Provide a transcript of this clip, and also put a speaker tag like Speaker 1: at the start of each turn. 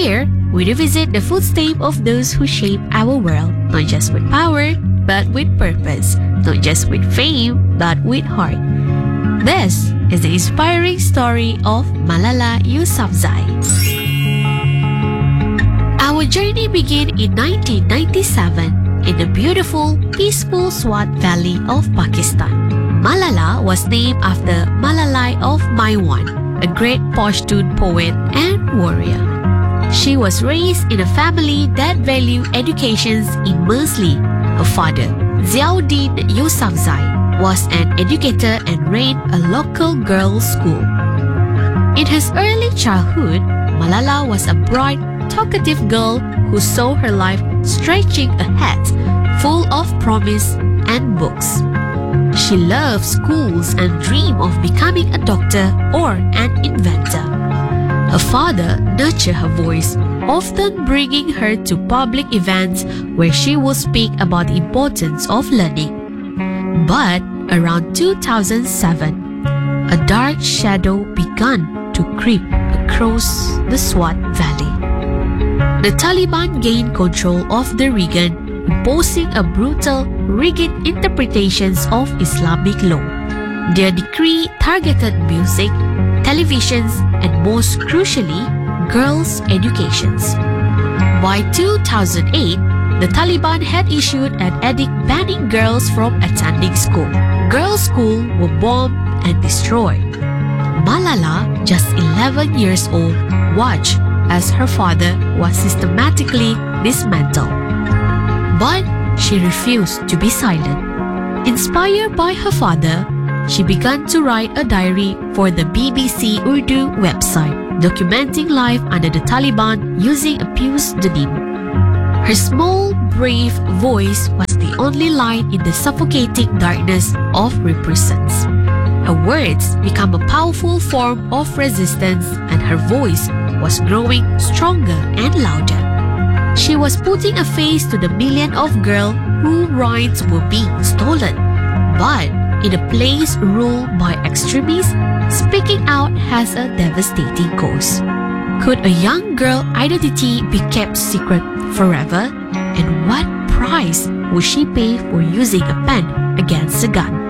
Speaker 1: Here, we revisit the footsteps of those who shape our world, not just with power, but with purpose, not just with fame, but with heart. This is the inspiring story of Malala Yousafzai. Our journey began in 1997 in the beautiful, peaceful Swat Valley of Pakistan. Malala was named after Malalai of Maiwand, a great Pashtun poet and warrior. She was raised in a family that valued education immensely. Her father, Ziauddin Yousafzai, was an educator and ran a local girls' school. In her early childhood, Malala was a bright, talkative girl who saw her life stretching ahead, full of promise and books. She loved schools and dreamed of becoming a doctor or an inventor. Her father nurtured her voice, often bringing her to public events where she would speak about the importance of learning. But around 2007, a dark shadow began to creep across the Swat Valley. The Taliban gained control of the region, imposing a brutal, rigid interpretations of Islamic law. Their decree targeted music, televisions, and most crucially, girls' educations. By 2008, the Taliban had issued an edict banning girls from attending school. Girls' schools were bombed and destroyed. Malala, just 11 years old, watched as her father was systematically dismantled. But she refused to be silent. Inspired by her father, she began to write a diary for the BBC Urdu website, documenting life under the Taliban using a pseudonym. Her small, brave voice was the only light in the suffocating darkness of repressions. Her words became a powerful form of resistance, and her voice was growing stronger and louder. She was putting a face to the million of girls whose rights were being stolen. But in a place ruled by extremists, speaking out has a devastating cost. Could a young girl's identity be kept secret forever? And what price would she pay for using a pen against a gun?